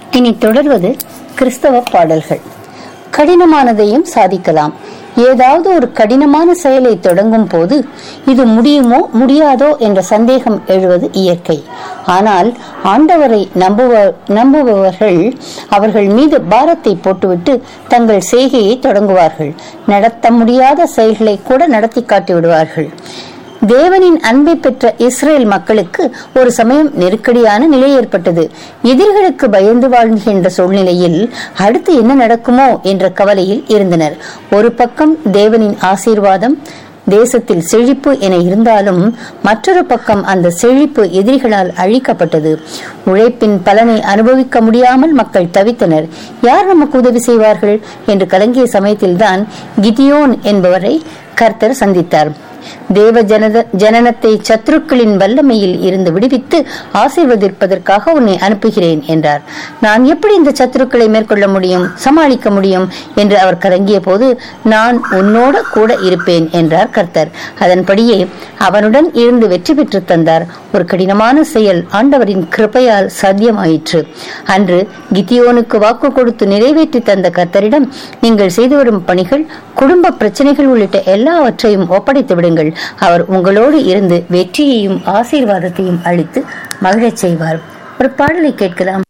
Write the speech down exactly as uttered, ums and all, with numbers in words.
இனி தொடர்வது கிறிஸ்தவ பாடல்கள். கடினமானதையும் சாதிக்கலாம். ஏதாவது ஒரு கடினமான செயலை தொடங்கும் போது இது முடியுமோ முடியாதோ என்ற சந்தேகம் எழுவது இயற்கை. ஆனால் ஆண்டவரை நம்புவ நம்புபவர்கள் அவர்கள் மீது பாரத்தை போட்டுவிட்டு தங்கள் செய்கையை தொடங்குவார்கள். நடத்த முடியாத செயல்களை கூட நடத்தி காட்டி விடுவார்கள். தேவனின் அன்பை பெற்ற இஸ்ரேல் மக்களுக்கு ஒரு சமயம் நெருக்கடியான நிலை ஏற்பட்டது. எதிரிகளுக்கு பயந்து வாழ்கின்ற சூழ்நிலையில் அடுத்து என்ன நடக்குமோ என்ற கவலையில் இருந்தனர். ஒரு பக்கம் தேவனின் ஆசீர்வாதம், தேசத்தில் செழிப்பு என இருந்தாலும் மற்றொரு பக்கம் அந்த செழிப்பு எதிரிகளால் அழிக்கப்பட்டது. உழைப்பின் பலனை அனுபவிக்க முடியாமல் மக்கள் தவித்தனர். யார் நமக்கு உதவி செய்வார்கள் என்று கலங்கிய சமயத்தில்தான் கிதியோன் என்பவரை கர்த்தர் சந்தித்தார். தேவ ஜனத ஜனனத்தை சத்துருக்களின் வல்லமையில் இருந்து விடுவித்து ஆசீர்வதிப்பதற்காக உன்னை அனுப்புகிறேன் என்றார். நான் எப்படி இந்த சத்துருக்களை மேற்கொள்ள முடியும், சமாளிக்க முடியும் என்று அவர் கலங்கிய போது, நான் உன்னோட கூட இருப்பேன் என்றார் கர்த்தர். அதன்படியே அவனுடன் இருந்து வெற்றி பெற்று தந்தார். ஒரு கடினமான செயல் ஆண்டவரின் கிருபையால் சாத்தியமாயிற்று. அன்று கிதியோனுக்கு வாக்கு கொடுத்து நிறைவேற்றி தந்த கர்த்தரிடம், நீங்கள் செய்து வரும் பணிகள், குடும்ப பிரச்சனைகள் உள்ளிட்ட எல்லாவற்றையும் ஒப்படைத்து விடுங்கள். அவர் உங்களோடு இருந்து வெற்றியையும் ஆசீர்வாதத்தையும் அளித்து மகிழச் செய்வார். ஒரு பாடலை கேட்கலாம்.